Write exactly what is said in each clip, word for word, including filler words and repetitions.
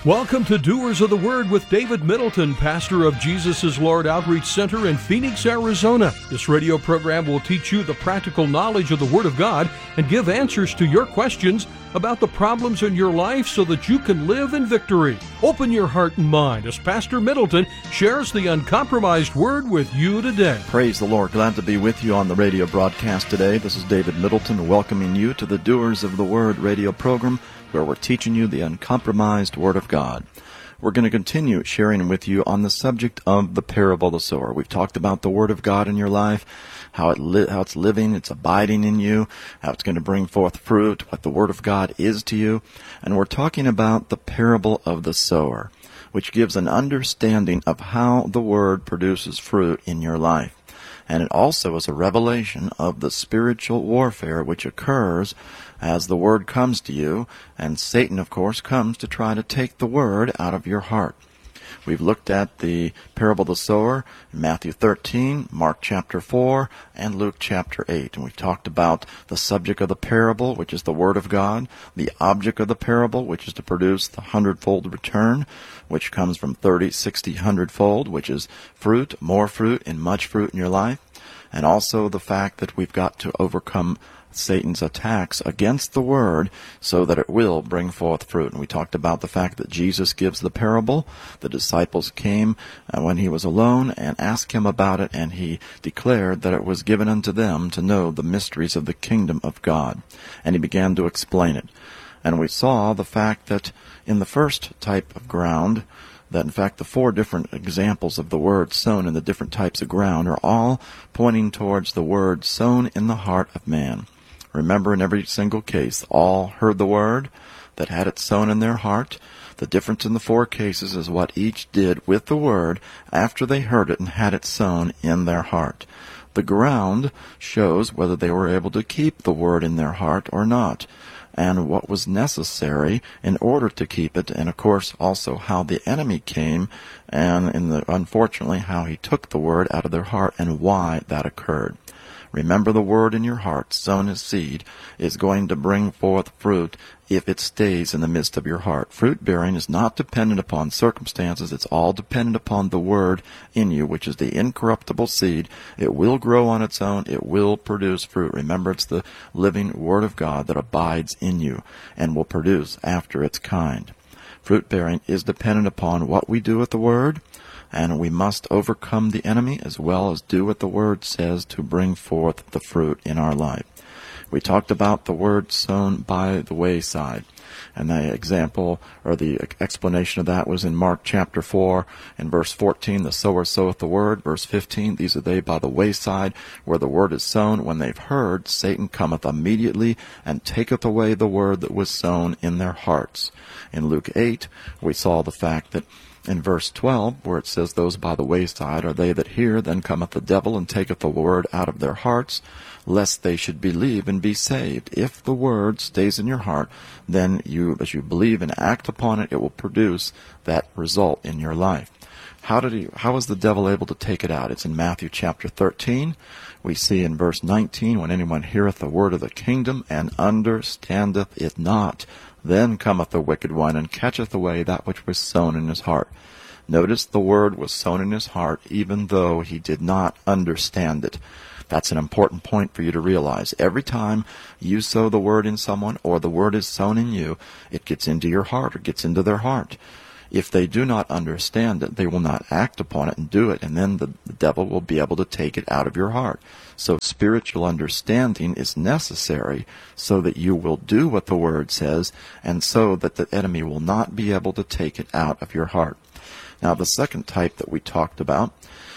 Welcome to Doers of the Word with David Middleton, pastor of Jesus is Lord Outreach Center in Phoenix, Arizona. This radio program will teach you the practical knowledge of the Word of God and give answers to your questions about the problems in your life so that you can live in victory. Open your heart and mind as Pastor Middleton shares the uncompromised Word with you today. Praise the Lord. Glad to be with you on the radio broadcast today. This is David Middleton welcoming you to the Doers of the Word radio program, where we're teaching you the uncompromised Word of God. We're going to continue sharing with you on the subject of the parable of the sower. We've talked about the Word of God in your life, how it li- how it's living, it's abiding in you, how it's going to bring forth fruit, what the Word of God is to you. And we're talking about the parable of the sower, which gives an understanding of how the Word produces fruit in your life. And it also is a revelation of the spiritual warfare which occurs as the Word comes to you, and Satan, of course, comes to try to take the Word out of your heart. We've looked at the parable of the sower in Matthew thirteen, Mark chapter four, and Luke chapter eight. And we've talked about the subject of the parable, which is the Word of God, the object of the parable, which is to produce the hundredfold return, which comes from thirty, sixty, hundredfold, which is fruit, more fruit, and much fruit in your life. And also the fact that we've got to overcome Satan's attacks against the Word so that it will bring forth fruit. And we talked about the fact that Jesus gives the parable. The disciples came uh, when he was alone and asked him about it, and he declared that it was given unto them to know the mysteries of the kingdom of God. And he began to explain it. And we saw the fact that in the first type of ground, that in fact the four different examples of the word sown in the different types of ground are all pointing towards the word sown in the heart of man. Remember, in every single case, all heard the word that had it sown in their heart. The difference in the four cases is what each did with the word after they heard it and had it sown in their heart. The ground shows whether they were able to keep the word in their heart or not, and what was necessary in order to keep it, and of course also how the enemy came, and in the, unfortunately how he took the word out of their heart and why that occurred. Remember, the word in your heart, sown as seed, is going to bring forth fruit if it stays in the midst of your heart. Fruit bearing is not dependent upon circumstances. It's all dependent upon the word in you, which is the incorruptible seed. It will grow on its own. It will produce fruit. Remember, it's the living Word of God that abides in you and will produce after its kind. Fruit bearing is dependent upon what we do with the word, and we must overcome the enemy as well as do what the Word says to bring forth the fruit in our life. We talked about the word sown by the wayside, and the example or the explanation of that was in Mark chapter four and verse fourteen, the sower soweth the word. Verse fifteen, these are they by the wayside where the word is sown. When they've heard, Satan cometh immediately and taketh away the word that was sown in their hearts. In Luke eight, we saw the fact that in verse twelve, where it says, those by the wayside are they that hear, then cometh the devil and taketh the word out of their hearts, lest they should believe and be saved. If the word stays in your heart, then you, as you believe and act upon it, it will produce that result in your life. How did he, how was the devil able to take it out? It's in Matthew chapter thirteen. We see in verse nineteen, when anyone heareth the word of the kingdom and understandeth it not, then cometh the wicked one and catcheth away that which was sown in his heart. Notice the word was sown in his heart even though he did not understand it. That's an important point for you to realize. Every time you sow the word in someone or the word is sown in you, it gets into your heart or gets into their heart. If they do not understand it, they will not act upon it and do it, and then the, the devil will be able to take it out of your heart. So spiritual understanding is necessary so that you will do what the Word says, and so that the enemy will not be able to take it out of your heart. Now, the second type that we talked about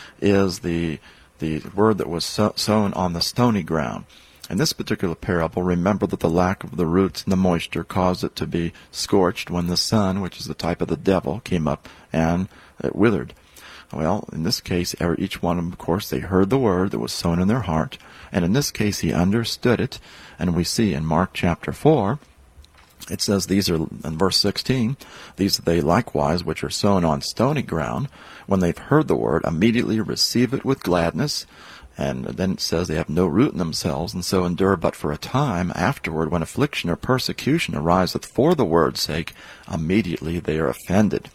is the the word that was so, sown on the stony ground. In this particular parable, remember that the lack of the roots and the moisture caused it to be scorched when the sun, which is the type of the devil, came up and it withered. Well, in this case, each one of them, of course, they heard the word that was sown in their heart, and in this case, he understood it. And we see in Mark chapter four, it says, these are, in verse sixteen, these are they likewise which are sown on stony ground. When they've heard the word, immediately receive it with gladness, And then it says they have no root in themselves, and so endure but for a time. Afterward, when affliction or persecution ariseth for the word's sake, immediately they are offended.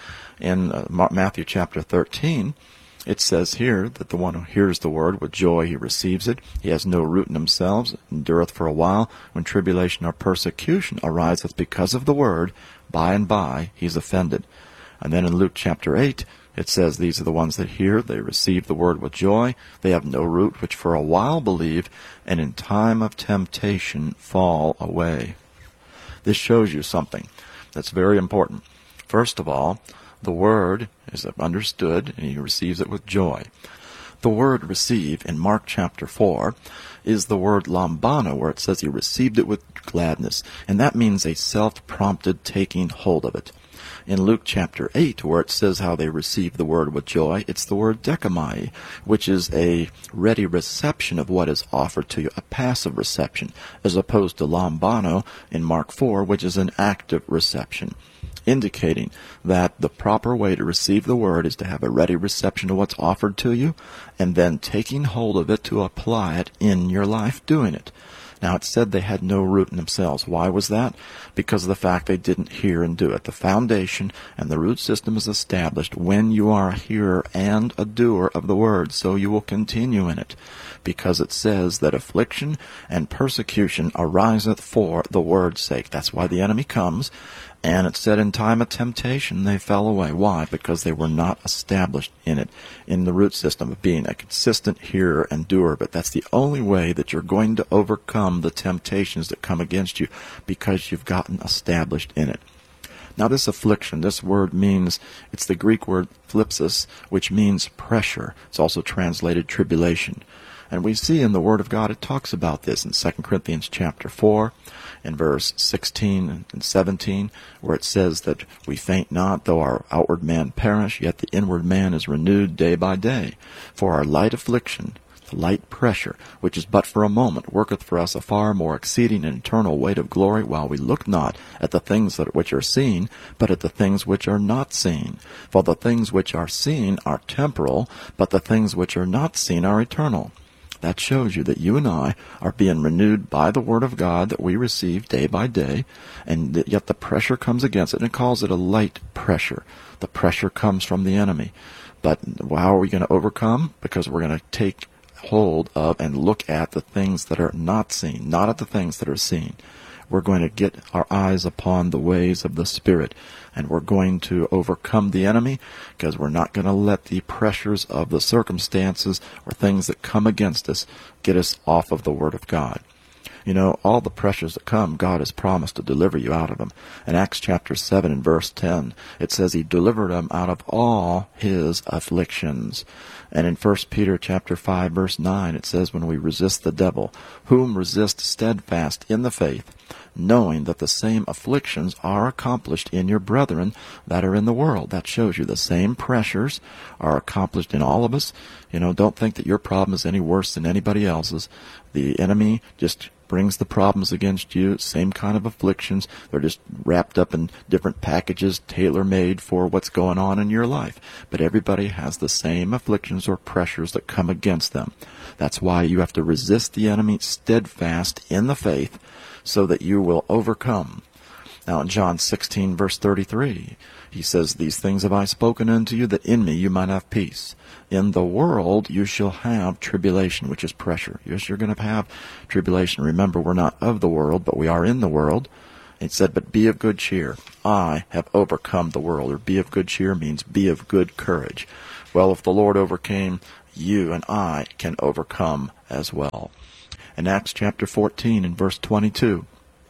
In uh, Matthew chapter thirteen, it says here that the one who hears the word with joy, he receives it. He has no root in himself, endureth for a while. When tribulation or persecution ariseth because of the word, by and by he's offended. And then in Luke chapter eight, it says, these are the ones that hear, they receive the word with joy, they have no root, which for a while believe, and in time of temptation fall away. This shows you something that's very important. First of all, the word is understood, and he receives it with joy. The word receive in Mark chapter four is the word lambano, where it says he received it with gladness, and that means a self-prompted taking hold of it. In Luke chapter eight, where it says how they receive the word with joy, it's the word dekamai, which is a ready reception of what is offered to you, a passive reception, as opposed to lambano in Mark four, which is an active reception, indicating that the proper way to receive the word is to have a ready reception of what's offered to you, and then taking hold of it to apply it in your life, doing it. Now, it said they had no root in themselves. Why was that? Because of the fact they didn't hear and do it. The foundation and the root system is established when you are a hearer and a doer of the word, so you will continue in it. Because it says that affliction and persecution ariseth for the word's sake. That's why the enemy comes. And it said in time of temptation they fell away. Why? Because they were not established in it, in the root system of being a consistent hearer and doer. But that's the only way that you're going to overcome the temptations that come against you, because you've gotten established in it. Now, this affliction, this word means, it's the Greek word thlipsis, which means pressure. It's also translated tribulation. And we see in the Word of God, it talks about this in Second Corinthians chapter four, in verse sixteen and seventeen, where it says that we faint not, though our outward man perish, yet the inward man is renewed day by day. For our light affliction, the light pressure, which is but for a moment, worketh for us a far more exceeding and eternal weight of glory, while we look not at the things that which are seen, but at the things which are not seen. For the things which are seen are temporal, but the things which are not seen are eternal. That shows you that you and I are being renewed by the Word of God that we receive day by day, and yet the pressure comes against it, and it calls it a light pressure. The pressure comes from the enemy. But how are we going to overcome? Because we're going to take hold of and look at the things that are not seen, not at the things that are seen. We're going to get our eyes upon the ways of the Spirit, and we're going to overcome the enemy, because we're not going to let the pressures of the circumstances or things that come against us get us off of the Word of God. You know, all the pressures that come, God has promised to deliver you out of them. In Acts chapter seven and verse ten, it says he delivered them out of all his afflictions. And in First Peter chapter five, verse nine, it says, when we resist the devil, whom resist steadfast in the faith, knowing that the same afflictions are accomplished in your brethren that are in the world. That shows you the same pressures are accomplished in all of us. You know, don't think that your problem is any worse than anybody else's. The enemy just brings the problems against you, same kind of afflictions. They're just wrapped up in different packages, tailor-made for what's going on in your life. But everybody has the same afflictions or pressures that come against them. That's why you have to resist the enemy steadfast in the faith, so that you will overcome. Now in John sixteen, verse thirty-three, he says, these things have I spoken unto you, that in me you might have peace. In the world you shall have tribulation, which is pressure. Yes, you're going to have tribulation. Remember, we're not of the world, but we are in the world. It said, but be of good cheer. I have overcome the world. Or be of good cheer means be of good courage. Well, if the Lord overcame, you and I can overcome as well. In Acts chapter fourteen and verse twenty-two,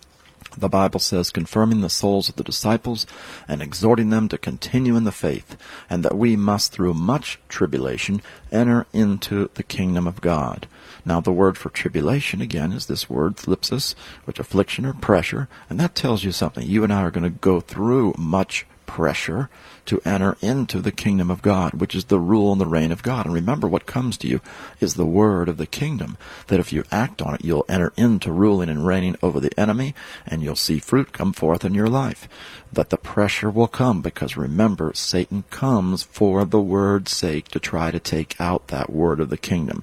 the Bible says, confirming the souls of the disciples and exhorting them to continue in the faith, and that we must through much tribulation enter into the kingdom of God. Now the word for tribulation, again, is this word, thlipsis, which affliction or pressure, and that tells you something. You and I are going to go through much pressure to enter into the kingdom of God, which is the rule and the reign of God. And remember, what comes to you is the word of the kingdom, that if you act on it, you'll enter into ruling and reigning over the enemy, and you'll see fruit come forth in your life. That the pressure will come, because remember, Satan comes for the word's sake to try to take out that word of the kingdom.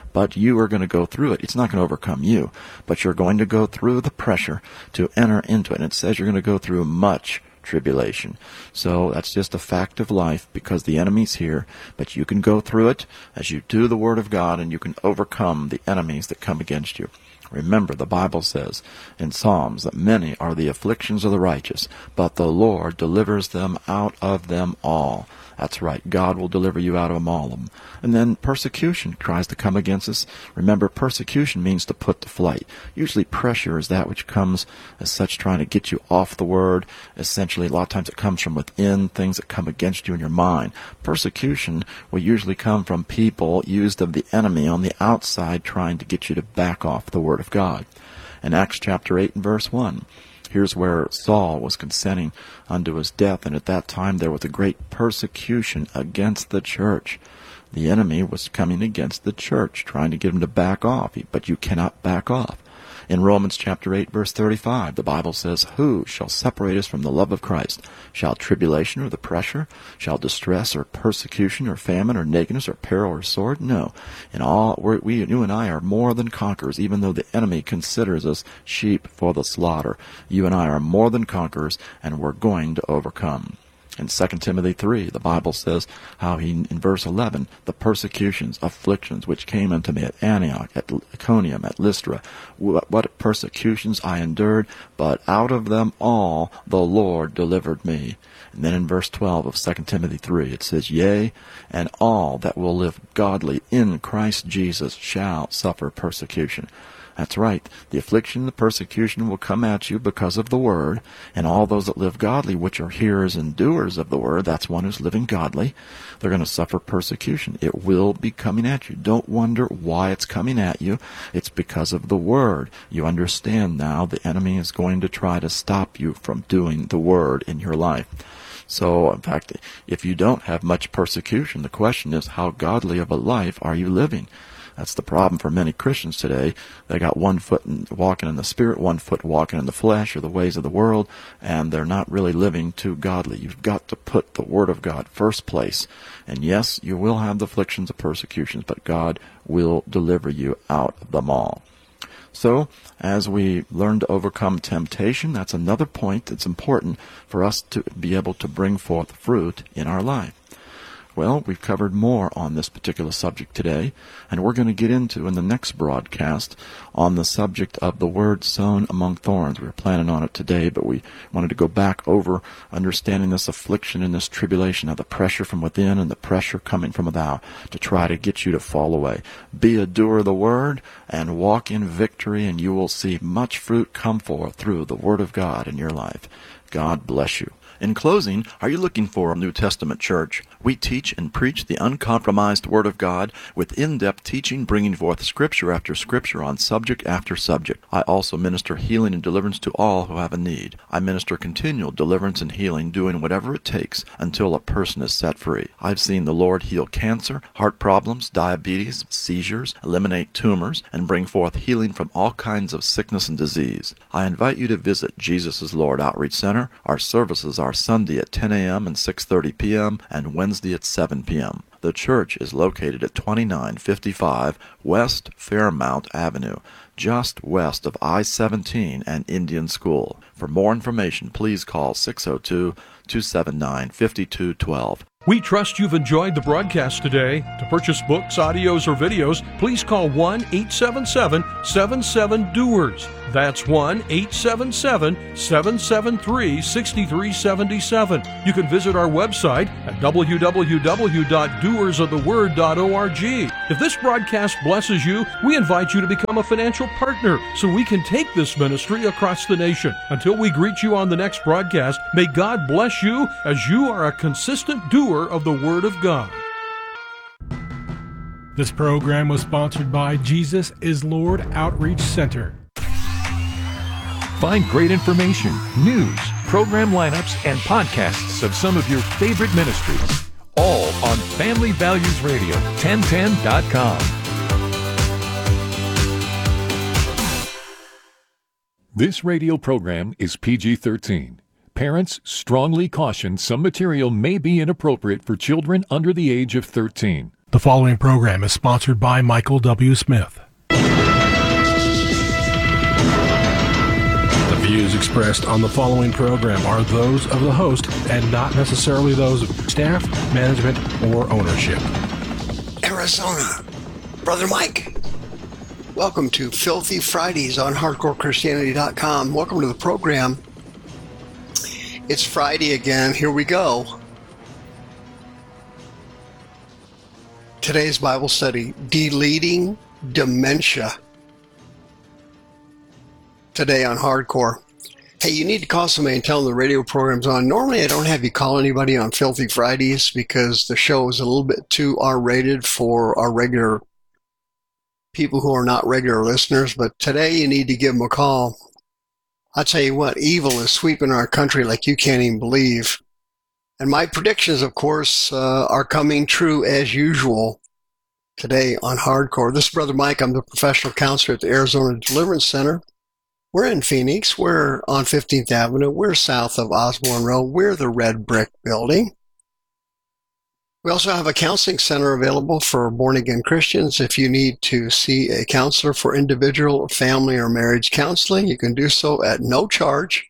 but you are going to go through it. It's not going to overcome you, but you're going to go through the pressure to enter into it. And it says you're going to go through much tribulation. So that's just a fact of life because the enemy's here, but you can go through it as you do the Word of God, and you can overcome the enemies that come against you. Remember, the Bible says in Psalms that many are the afflictions of the righteous, but the Lord delivers them out of them all. That's right. God will deliver you out of them all of them. And then persecution tries to come against us. Remember, persecution means to put to flight. Usually pressure is that which comes as such trying to get you off the Word. Essentially, a lot of times it comes from within, things that come against you in your mind. Persecution will usually come from people used of the enemy on the outside trying to get you to back off the Word of God. In Acts chapter eight and verse one, here's where Saul was consenting unto his death, and at that time there was a great persecution against the church. The enemy was coming against the church, trying to get him to back off, but you cannot back off. In Romans chapter eight, verse thirty-five, the Bible says, "Who shall separate us from the love of Christ? Shall tribulation or the pressure? Shall distress or persecution or famine or nakedness or peril or sword? No. In all, we're, we, you and I are more than conquerors, even though the enemy considers us sheep for the slaughter. You and I are more than conquerors, and we're going to overcome." In Second Timothy three, the Bible says how he, in verse eleven, the persecutions, afflictions which came unto me at Antioch, at Iconium, at Lystra, what persecutions I endured, but out of them all the Lord delivered me. And then in verse twelve of Second Timothy three, it says, "Yea, and all that will live godly in Christ Jesus shall suffer persecution." That's right. The affliction, the persecution will come at you because of the Word, and all those that live godly, which are hearers and doers of the Word, that's one who's living godly, they're going to suffer persecution. It will be coming at you. Don't wonder why it's coming at you. It's because of the Word. You understand now the enemy is going to try to stop you from doing the Word in your life. So, in fact, if you don't have much persecution, the question is, how godly of a life are you living? That's the problem for many Christians today. They got one foot in, walking in the Spirit, one foot walking in the flesh or the ways of the world, and they're not really living too godly. You've got to put the Word of God first place. And yes, you will have the afflictions of persecutions, but God will deliver you out of them all. So, as we learn to overcome temptation, that's another point that's important for us to be able to bring forth fruit in our life. Well, we've covered more on this particular subject today, and we're going to get into in the next broadcast on the subject of the word sown among thorns. We were planning on it today, but we wanted to go back over understanding this affliction and this tribulation, of the pressure from within and the pressure coming from without to try to get you to fall away. Be a doer of the word and walk in victory, and you will see much fruit come forth through the Word of God in your life. God bless you. In closing, are you looking for a New Testament church? We teach and preach the uncompromised Word of God with in-depth teaching, bringing forth Scripture after Scripture on subject after subject. I also minister healing and deliverance to all who have a need. I minister continual deliverance and healing, doing whatever it takes until a person is set free. I've seen the Lord heal cancer, heart problems, diabetes, seizures, eliminate tumors, and bring forth healing from all kinds of sickness and disease. I invite you to visit Jesus is Lord Outreach Center. Our services are Sunday at ten a.m. and six thirty p.m. and Wednesday at seven p.m. The church is located at twenty-nine fifty-five West Fairmount Avenue, just west of I seventeen and Indian School. For more information, please call six oh two, two seven nine, five two one two. We trust you've enjoyed the broadcast today. To purchase books, audios, or videos, please call one eight seven seven, seven seven, doers. That's one eight seven seven, seven seven three, six three seven seven. You can visit our website at w w w dot doers of the word dot org. If this broadcast blesses you, we invite you to become a financial partner so we can take this ministry across the nation. Until we greet you on the next broadcast, may God bless you as you are a consistent doer of the Word of God. This program was sponsored by Jesus is Lord Outreach Center. Find great information, news, program lineups, and podcasts of some of your favorite ministries, all on Family Values Radio, ten ten dot com. This radio program is P G thirteen. Parents strongly caution some material may be inappropriate for children under the age of thirteen. The following program is sponsored by Michael W. Smith. The views expressed on the following program are those of the host and not necessarily those of staff, management, or ownership. Arizona, Brother Mike. Welcome to Filthy Fridays on hardcore christianity dot com. Welcome to the program. It's Friday again. Here we go. Today's Bible study, Deleting Dementia. Today on Hardcore. Hey, you need to call somebody and tell them the radio program's on. Normally I don't have you call anybody on Filthy Fridays because the show is a little bit too R-rated for our regular people who are not regular listeners, but today you need to give them a call. I'll tell you what, evil is sweeping our country like you can't even believe. And my predictions, of course, uh, are coming true as usual today on Hardcore. This is Brother Mike. I'm the professional counselor at the Arizona Deliverance Center. We're in Phoenix. We're on fifteenth Avenue. We're south of Osborne Road. We're the red brick building. We also have a counseling center available for born-again Christians. If you need to see a counselor for individual, family, or marriage counseling, you can do so at no charge.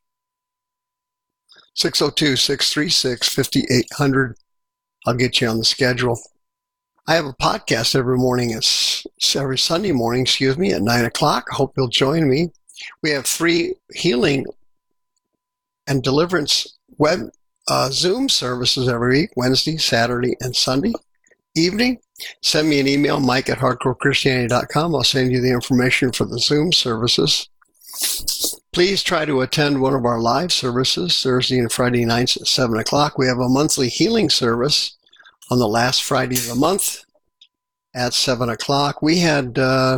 six oh two, six three six, five eight zero zero. I'll get you on the schedule. I have a podcast every morning, it's every Sunday morning, excuse me, at nine o'clock. I hope you'll join me. We have three healing and deliverance web uh, Zoom services every week, Wednesday, Saturday, and Sunday evening. Send me an email, Mike at hardcore christianity dot com. I'll send you the information for the Zoom services. Please try to attend one of our live services Thursday and Friday nights at seven o'clock. We have a monthly healing service on the last Friday of the month at seven o'clock. We had uh,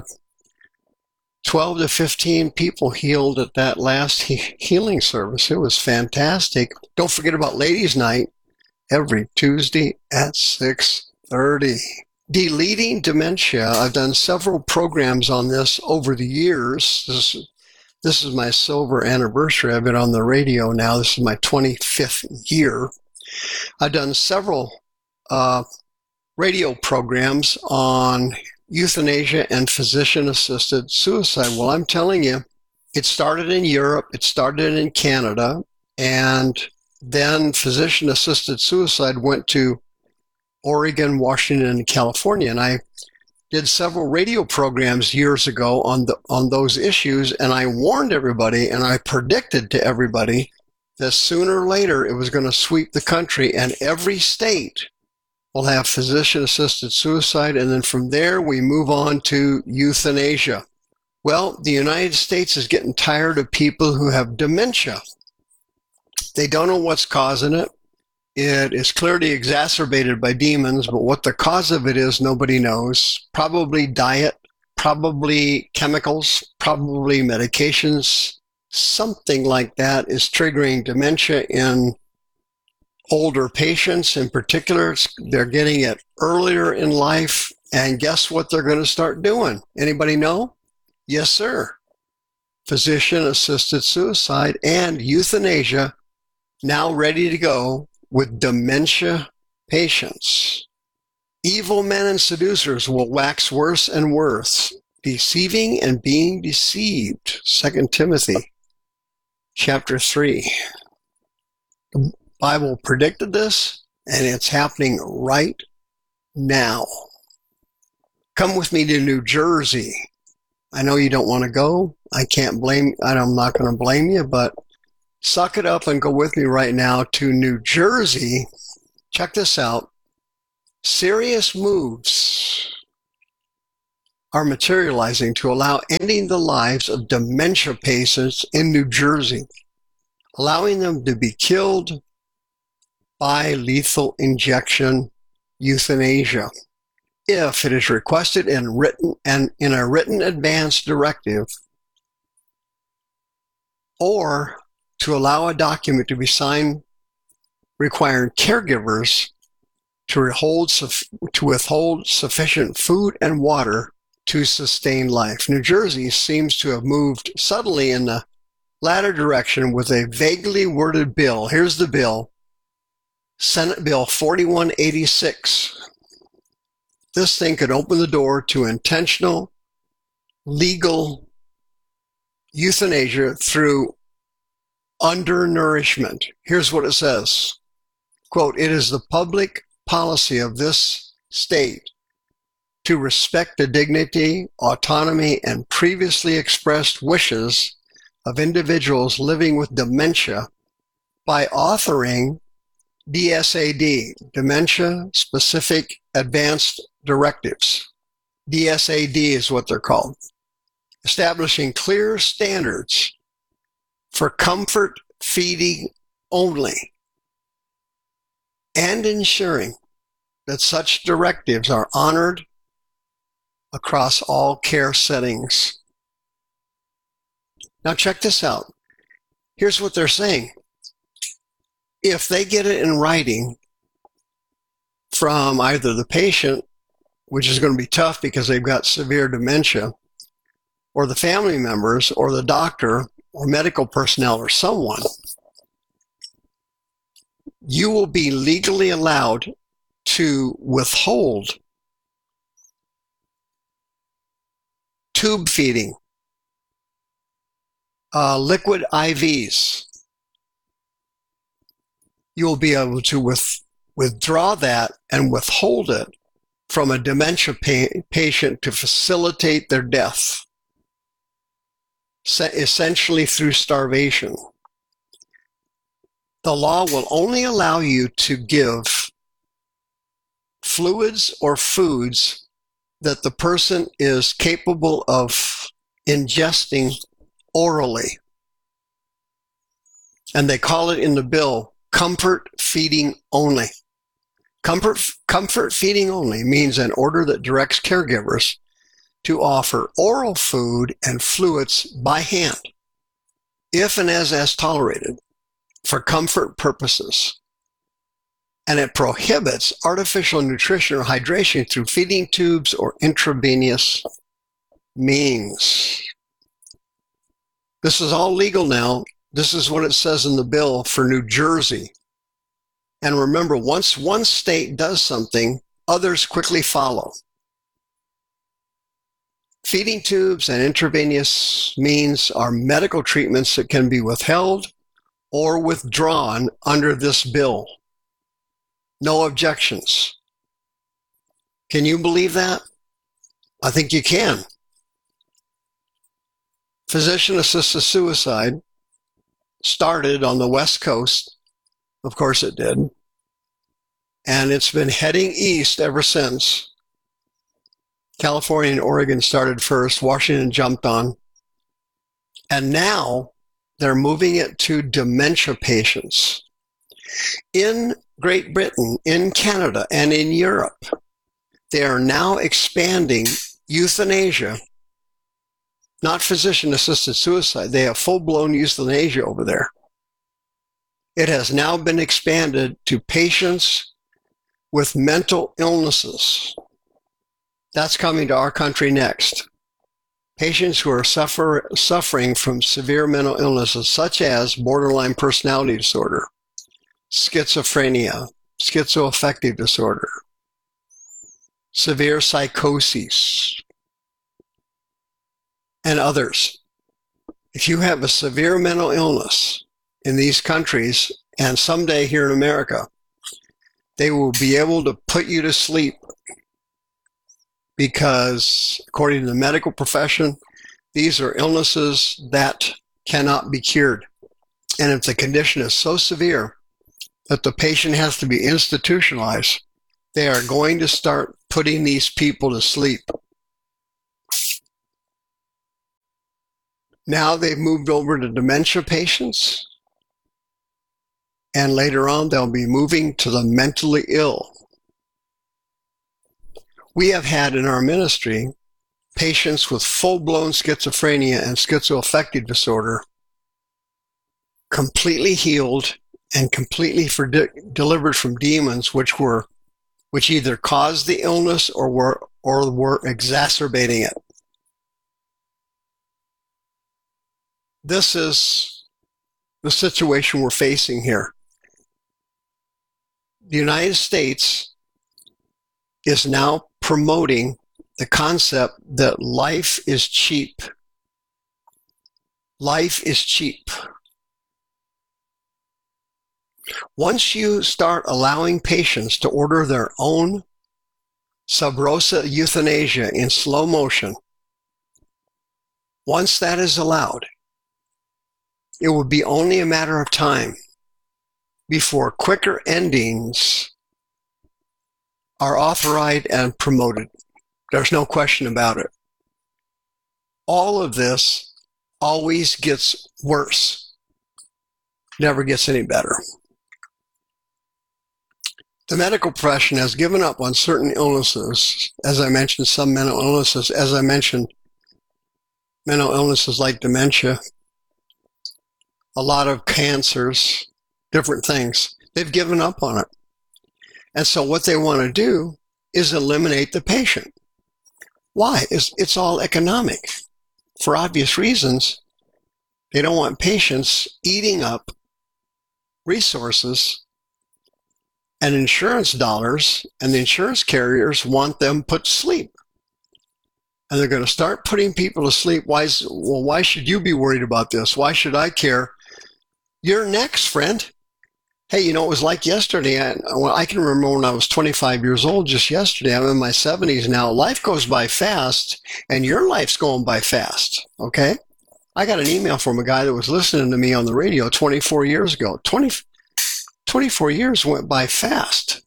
twelve to fifteen people healed at that last he- healing service. It was fantastic. Don't forget about Ladies' Night every Tuesday at six thirty. Deleting Dementia. I've done several programs on this over the years. This is This is my silver anniversary. I've been on the radio now. This is my twenty-fifth year. I've done several uh, radio programs on euthanasia and physician-assisted suicide. Well, I'm telling you, it started in Europe, it started in Canada, and then physician-assisted suicide went to Oregon, Washington, and California. And I did several radio programs years ago on the on those issues, and I warned everybody and I predicted to everybody that sooner or later it was going to sweep the country and every state will have physician-assisted suicide, and then from there we move on to euthanasia. Well, the United States is getting tired of people who have dementia. They don't know what's causing it. It is clearly exacerbated by demons, but what the cause of it is, nobody knows. Probably diet, probably chemicals, probably medications. Something like that is triggering dementia in older patients. In particular, they're getting it earlier in life, and guess what they're going to start doing? Anybody know? Yes, sir. Physician-assisted suicide and euthanasia now ready to go with dementia patients. Evil men and seducers will wax worse and worse, deceiving and being deceived. Second Timothy chapter three. The Bible predicted this, and it's happening right now. Come with me to New Jersey. I know you don't want to go. I can't blame, I'm not going to blame you, but suck it up and go with me right now to New Jersey. Check this out. Serious moves are materializing to allow ending the lives of dementia patients in New Jersey, allowing them to be killed by lethal injection euthanasia, if it is requested and written and in a written advance directive, or to allow a document to be signed requiring caregivers to withhold, to withhold sufficient food and water to sustain life. New Jersey seems to have moved subtly in the latter direction with a vaguely worded bill. Here's the bill. Senate Bill forty-one eighty-six. this thing could open the door to intentional, legal euthanasia through undernourishment. Here's what it says. Quote, "It is the public policy of this state to respect the dignity, autonomy, and previously expressed wishes of individuals living with dementia by authoring D S A D, Dementia Specific Advanced Directives." D S A D is what they're called. Establishing clear standards for comfort feeding only, and ensuring that such directives are honored across all care settings. Now check this out. Here's what they're saying. If they get it in writing from either the patient, which is going to be tough because they've got severe dementia, or the family members, or the doctor, or medical personnel, or someone, you will be legally allowed to withhold tube feeding, uh, liquid I Vs. You will be able to with, withdraw that and withhold it from a dementia pa- patient to facilitate their death, essentially through starvation. The law will only allow you to give fluids or foods that the person is capable of ingesting orally. And they call it in the bill comfort feeding only. Comfort, comfort feeding only means an order that directs caregivers to offer oral food and fluids by hand, if and as as tolerated, for comfort purposes. And it prohibits artificial nutrition or hydration through feeding tubes or intravenous means. This is all legal now. This is what it says in the bill for New Jersey. And remember, once one state does something, others quickly follow. Feeding tubes and intravenous means are medical treatments that can be withheld or withdrawn under this bill. No objections. Can you believe that? I think you can. Physician-assisted suicide started on the West Coast. Of course it did. And it's been heading east ever since. California and Oregon started first. Washington jumped on. And now they're moving it to dementia patients. In Great Britain, in Canada, and in Europe, they are now expanding euthanasia, not physician-assisted suicide. They have full-blown euthanasia over there. It has now been expanded to patients with mental illnesses. That's coming to our country next. Patients who are suffer, suffering from severe mental illnesses such as borderline personality disorder, schizophrenia, schizoaffective disorder, severe psychosis, and others. If you have a severe mental illness in these countries, and someday here in America, they will be able to put you to sleep because, according to the medical profession, these are illnesses that cannot be cured. And if the condition is so severe that the patient has to be institutionalized, they are going to start putting these people to sleep. Now they've moved over to dementia patients, and later on they'll be moving to the mentally ill. We have had in our ministry patients with full-blown schizophrenia and schizoaffective disorder completely healed and completely for de- delivered from demons which were which either caused the illness or were or were exacerbating it. This is the situation we're facing here. The United States is now promoting the concept that life is cheap. Life is cheap. Once you start allowing patients to order their own sub rosa euthanasia in slow motion, once that is allowed, it will be only a matter of time before quicker endings are authorized and promoted. There's no question about it. All of this always gets worse, never gets any better. The medical profession has given up on certain illnesses, as I mentioned, some mental illnesses, as I mentioned, mental illnesses like dementia, a lot of cancers, different things. They've given up on it. And so what they want to do is eliminate the patient. Why? It's, it's all economic. For obvious reasons, they don't want patients eating up resources and insurance dollars, and the insurance carriers want them put to sleep. And they're going to start putting people to sleep. Why is, well, why should you be worried about this? Why should I care? You're next, friend. Hey, you know, it was like yesterday. I, well, I can remember when I was twenty-five years old, just yesterday. I'm in my seventies now. Life goes by fast, and your life's going by fast, okay? I got an email from a guy that was listening to me on the radio twenty-four years ago. twenty, twenty-four years went by fast.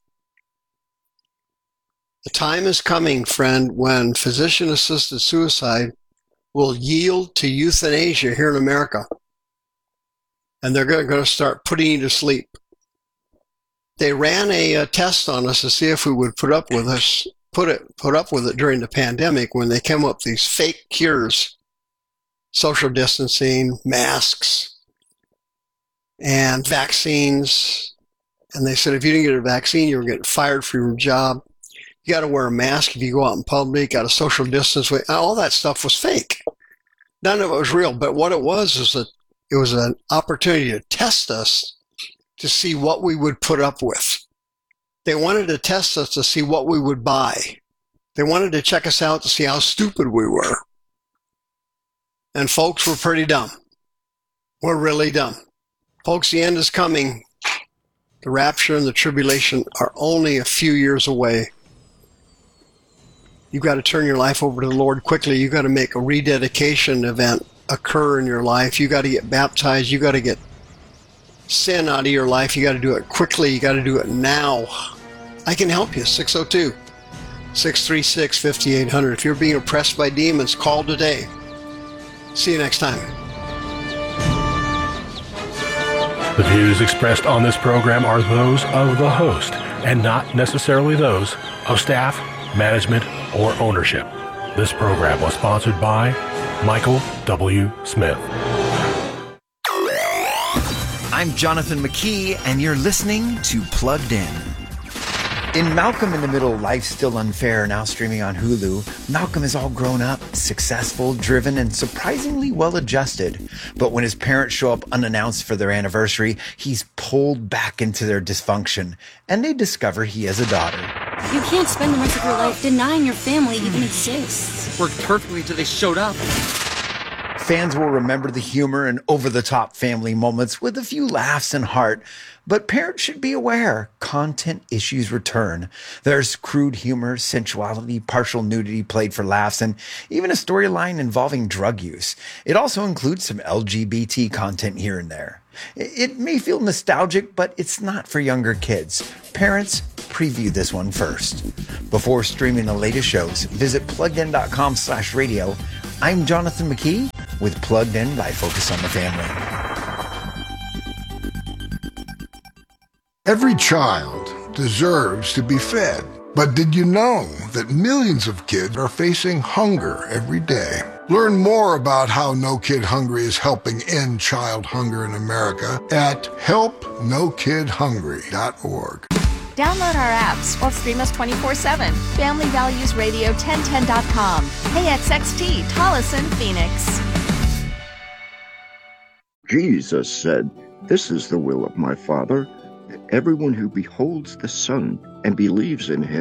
The time is coming, friend, when physician-assisted suicide will yield to euthanasia here in America. And they're going to start putting you to sleep. They ran a, a test on us to see if we would put up with us, put it, put up with it during the pandemic when they came up with these fake cures, social distancing, masks, and vaccines. And they said if you didn't get a vaccine, you were getting fired from your job. You got to wear a mask if you go out in public. Got to social distance. All that stuff was fake. None of it was real. But what it was is that it was an opportunity to test us to see what we would put up with. They wanted to test us to see what we would buy. They wanted to check us out to see how stupid we were. And folks, we're pretty dumb. We're really dumb. Folks, the end is coming. The rapture and the tribulation are only a few years away. You've got to turn your life over to the Lord quickly. You've got to make a rededication event occur in your life. You got to get baptized. You got to get sin out of your life. You got to do it quickly. You got to do it now. I can help you. six oh two, six three six, five eight zero zero. If you're being oppressed by demons, call today. See you next time. The views expressed on this program are those of the host and not necessarily those of staff, management, or ownership. This program was sponsored by Michael W. Smith. I'm Jonathan McKee, and you're listening to Plugged In. In Malcolm in the Middle, Life's Still Unfair, now streaming on Hulu, Malcolm is all grown up, successful, driven, and surprisingly well-adjusted. But when his parents show up unannounced for their anniversary, he's pulled back into their dysfunction, and they discover he has a daughter. You can't spend the rest of your life denying your family even exists. Worked perfectly until they showed up. Fans will remember the humor and over-the-top family moments with a few laughs and heart. But parents should be aware, content issues return. There's crude humor, sensuality, partial nudity played for laughs, and even a storyline involving drug use. It also includes some L G B T content here and there. It may feel nostalgic, but it's not for younger kids. Parents, preview this one first. Before streaming the latest shows, visit pluggedin.com slash radio. I'm Jonathan McKee with Plugged In by Focus on the Family. Every child deserves to be fed. But did you know that millions of kids are facing hunger every day? Learn more about how No Kid Hungry is helping end child hunger in America at help no kid hungry dot org. Download our apps or stream us twenty-four seven. Family Values Radio ten ten dot com. K X X T, Tolleson, Phoenix. Jesus said, "This is the will of my Father, that everyone who beholds the Son and believes in him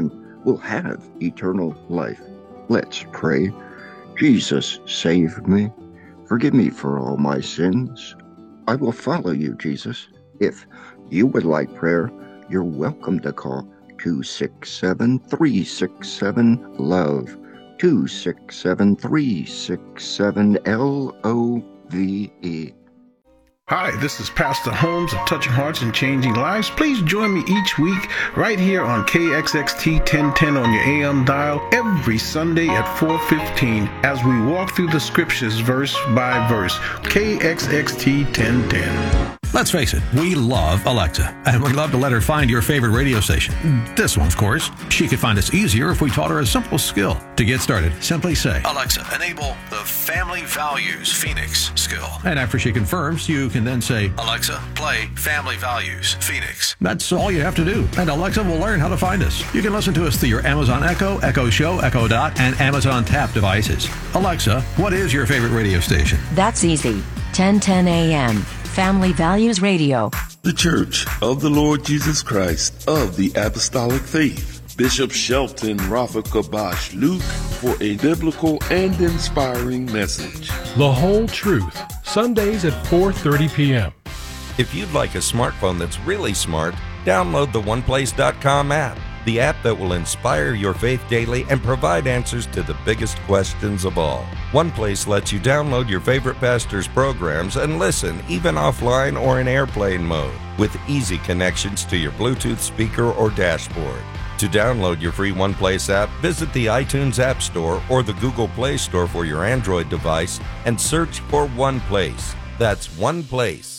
will have eternal life. Let's pray. Jesus, save me. Forgive me for all my sins. I will follow you, Jesus. If you would like prayer, you're welcome to call two six seven, three six seven, LOVE, two six seven, three six seven, L O V E. Hi, this is Pastor Holmes of Touching Hearts and Changing Lives. Please join me each week right here on K X X T ten ten on your A M dial every Sunday at four fifteen as we walk through the scriptures verse by verse. K X X T ten ten. Let's face it, we love Alexa, and we love to let her find your favorite radio station. This one, of course. She could find us easier if we taught her a simple skill. To get started, simply say, Alexa, enable the Family Values Phoenix skill. And after she confirms, you can then say, Alexa, play Family Values Phoenix. That's all you have to do, and Alexa will learn how to find us. You can listen to us through your Amazon Echo, Echo Show, Echo Dot, and Amazon Tap devices. Alexa, what is your favorite radio station? That's easy. ten ten A M. Family Values Radio. The Church of the Lord Jesus Christ of the Apostolic Faith. Bishop Shelton Rafa Kabash Luke for a biblical and inspiring message. The Whole Truth, Sundays at four thirty p.m. If you'd like a smartphone that's really smart, download the one place dot com app, the app that will inspire your faith daily and provide answers to the biggest questions of all. OnePlace lets you download your favorite pastor's programs and listen even offline or in airplane mode with easy connections to your Bluetooth speaker or dashboard. To download your free OnePlace app, visit the iTunes App Store or the Google Play Store for your Android device and search for OnePlace. That's OnePlace.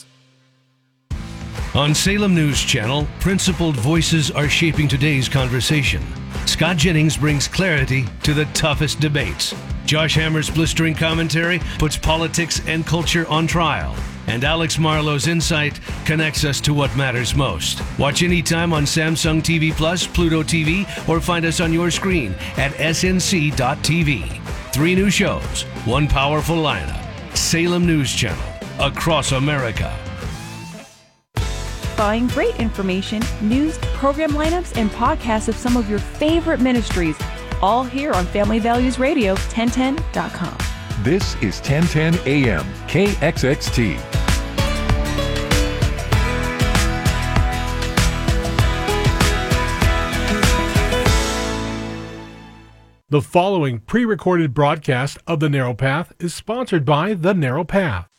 On Salem News Channel, principled voices are shaping today's conversation. Scott Jennings brings clarity to the toughest debates. Josh Hammer's blistering commentary puts politics and culture on trial. And Alex Marlowe's insight connects us to what matters most. Watch anytime on Samsung T V Plus, Pluto T V, or find us on your screen at S N C dot T V. Three new shows, one powerful lineup. Salem News Channel, across America. Find great information, news, program lineups, and podcasts of some of your favorite ministries, all here on Family Values Radio, ten ten dot com. This is ten ten A M, K X X T. The following pre-recorded broadcast of The Narrow Path is sponsored by The Narrow Path.